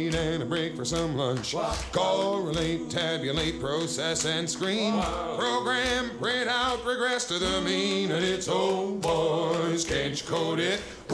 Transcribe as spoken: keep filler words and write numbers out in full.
need and a break for some lunch. Correlate, tabulate, process, and screen. Program, print out, regress to the mean, and it's, oh boys, can't you code it?